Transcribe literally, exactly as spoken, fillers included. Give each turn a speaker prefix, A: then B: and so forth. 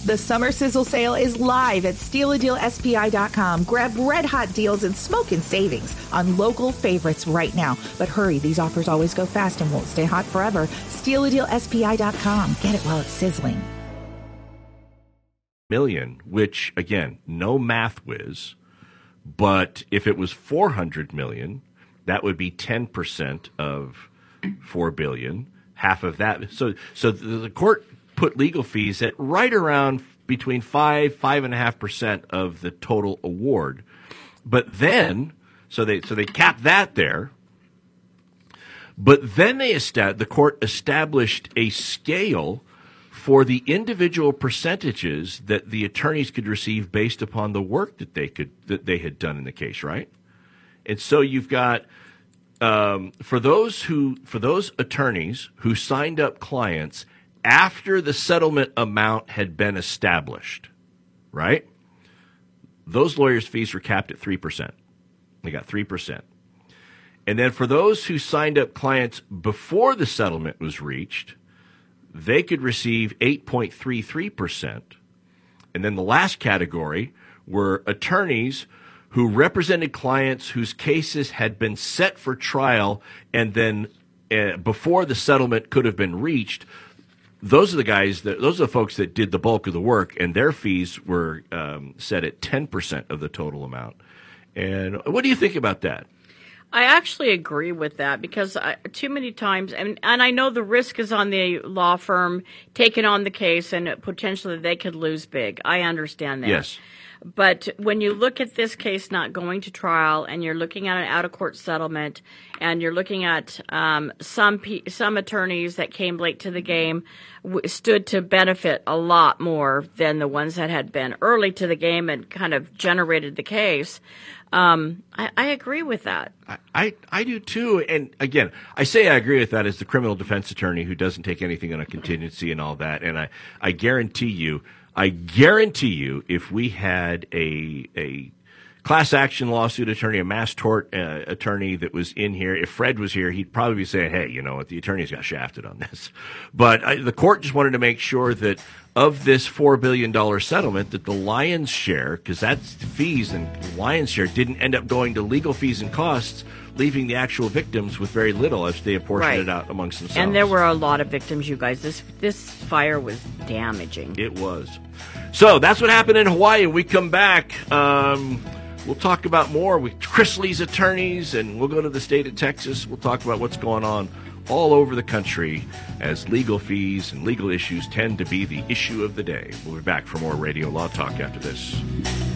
A: The Summer Sizzle Sale is live at steal a deal S P I dot com. Grab red-hot deals and smoking savings on local favorites right now. But hurry, these offers always go fast and won't stay hot forever. steal a deal S P I dot com. Get it while it's sizzling.
B: Million, which, again, no math whiz, but if it was four hundred million, that would be ten percent of four billion, half of that. So, so the, the court put legal fees at right around between five, five and a half percent of the total award. But then, so they so they capped that there. But then they estab- the court established a scale for the individual percentages that the attorneys could receive based upon the work that they could that they had done in the case, right? And so you've got um, for those who for those attorneys who signed up clients after the settlement amount had been established, right? Those lawyers' fees were capped at three percent. They got three percent. And then for those who signed up clients before the settlement was reached, they could receive eight point three three percent. And then the last category were attorneys who represented clients whose cases had been set for trial and then uh, before the settlement could have been reached. Those are the guys that those are the folks that did the bulk of the work, and their fees were um, set at ten percent of the total amount. And what do you think about that?
C: I actually agree with that because I, too many times, and, and I know the risk is on the law firm taking on the case and potentially they could lose big. I understand that.
B: Yes.
C: But when you look at this case not going to trial and you're looking at an out-of-court settlement and you're looking at um, some pe- some attorneys that came late to the game w- stood to benefit a lot more than the ones that had been early to the game and kind of generated the case, um, I, I agree with that.
B: I, I, I do too. And again, I say I agree with that as the criminal defense attorney who doesn't take anything on a contingency and all that. And I, I guarantee you, I guarantee you, if we had a a class action lawsuit attorney, a mass tort uh, attorney that was in here, if Fred was here, he'd probably be saying, hey, you know what, the attorneys got shafted on this. But I, the court just wanted to make sure that of this four billion dollars settlement, that the lion's share, because that's the fees, and the lion's share didn't end up going to legal fees and costs, leaving the actual victims with very little as they apportioned
C: Right.
B: it out amongst themselves.
C: And there were a lot of victims, you guys. This this fire was damaging.
B: It was. So that's what happened in Hawaii. When we come back, um, we'll talk about more with Chris Lee's attorneys, and we'll go to the state of Texas. We'll talk about what's going on all over the country as legal fees and legal issues tend to be the issue of the day. We'll be back for more Radio Law Talk after this.